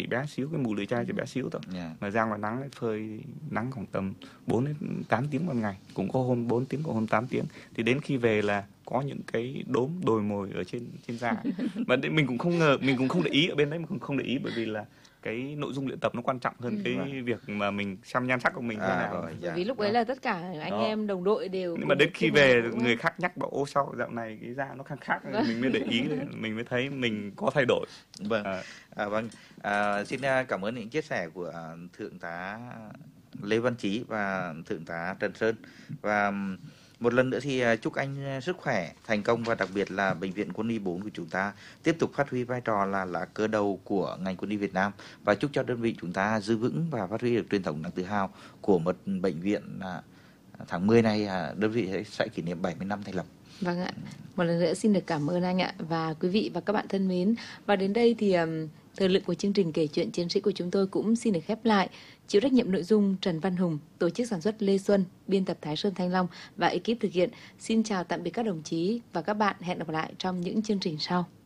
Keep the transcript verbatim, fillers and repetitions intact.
bé xíu, cái mũ lưỡi chai chỉ bé xíu thôi. Yeah. Mà ra ngoài nắng phơi nắng khoảng tầm bốn đến tám tiếng một ngày, cũng có hôm bốn tiếng, có hôm tám tiếng. Thì đến khi về là có những cái đốm đồi mồi ở trên trên da. Mà mình cũng không ngờ, mình cũng không để ý ở bên đấy, mà cũng không để ý, bởi vì là cái nội dung luyện tập nó quan trọng hơn Ừ. cái Vâng. việc mà mình xăm nhan sắc của mình thế À, nào. rồi, Bởi dạ. vì lúc ấy là tất cả anh Đó. em đồng đội đều Nhưng mà cùng đến một khi chung về một người khác nhắc bảo ô sao dạo này cái da nó khác khác, mình mới để ý, mình mới thấy mình có thay đổi. Vâng. À, À, vâng. À, xin à, cảm ơn những chia sẻ của à, Thượng tá Lê Văn Chí và Thượng tá Trần Sơn. Và ừm, một lần nữa thì à, chúc anh à, sức khỏe, thành công, và đặc biệt là Bệnh viện Quân y bốn của chúng ta tiếp tục phát huy vai trò là lá cờ đầu của ngành quân y Việt Nam, và chúc cho đơn vị chúng ta giữ vững và phát huy được truyền thống đáng tự hào của một bệnh viện. À, tháng mười này à, đơn vị sẽ, sẽ kỷ niệm bảy mươi năm thành lập. Vâng ạ. Một lần nữa xin được cảm ơn anh ạ. Và quý vị và các bạn thân mến, và đến đây thì um, thời lượng của chương trình Kể chuyện chiến sĩ của chúng tôi cũng xin được khép lại. Chịu trách nhiệm nội dung Trần Văn Hùng, tổ chức sản xuất Lê Xuân, biên tập Thái Sơn Thanh Long và ekip thực hiện. Xin chào tạm biệt các đồng chí và các bạn. Hẹn gặp lại trong những chương trình sau.